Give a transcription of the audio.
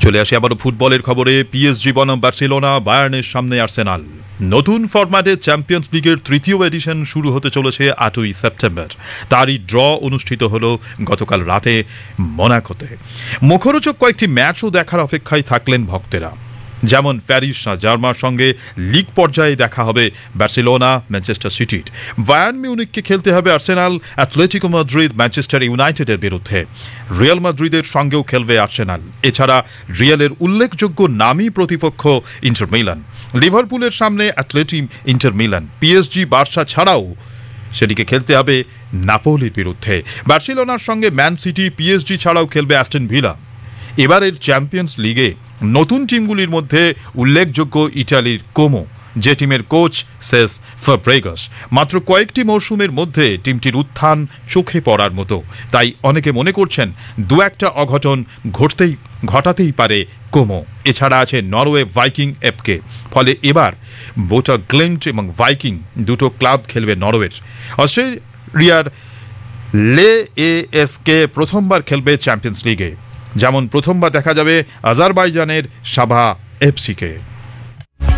চলে আসি আবারও ফুটবলের খবরে। পিএসজি বনাম বার্সেলোনা, বায়ার্নের সামনে আর্সেনাল। নতুন ফরম্যাটে চ্যাম্পিয়ন্স লিগের তৃতীয় এডিশন শুরু হতে চলেছে 8ই সেপ্টেম্বর। তারই ড্র অনুষ্ঠিত হলো গতকাল রাতে মোনাকোতে। মুখরোচক কয়েকটি ম্যাচও দেখার অপেক্ষায় থাকলেন ভক্তেরা। যেমন প্যারিস জার্মার সঙ্গে লিগ পর্যায়ে দেখা হবে বার্সেলোনা ম্যানচেস্টার সিটির। বায়ার্ন মিউনিখকে খেলতে হবে আর্সেনাল, অ্যাথলেটিকো মাদ্রিদ ম্যানচেস্টার ইউনাইটেডের বিরুদ্ধে। রিয়াল মাদ্রিদের সঙ্গেও খেলবে আর্সেনাল। এছাড়া রিয়ালের উল্লেখযোগ্য নামী প্রতিপক্ষ ইন্টার মিলান। লিভারপুলের সামনে athletic inter Milan. PSG Barca ছাড়াও সেটিকে খেলতে হবে নাপোলির বিরুদ্ধে। বার্সেলোনার সঙ্গে ম্যান সিটি, পিএসজি ছাড়াও খেলবে অ্যাস্টন ভিলা। এবারের চ্যাম্পিয়ন্স লিগে নতুন টিমগুলির মধ্যে উল্লেখযোগ্য ইটালির কোমো, যে টিমের কোচ সেস ফ্যাব্রেগাস। মাত্র কয়েকটি মরশুমের মধ্যে টিমটির উত্থান চোখে পড়ার মতো। তাই অনেকে মনে করছেন দু একটা অঘটন ঘটাতেই পারে কোমো। এছাড়া আছে নরওয়ে ভাইকিং এফকে। ফলে এবার বোটা গ্লিন্ট এবং ভাইকিং দুটো ক্লাব খেলবে নরওয়ের। অস্ট্রেলিয়ার লে এএসকে প্রথমবার খেলবে চ্যাম্পিয়ন্স লিগে, যেমন প্রথমবার দেখা যাবে আজারবাইজানের সাভা এফসিকে।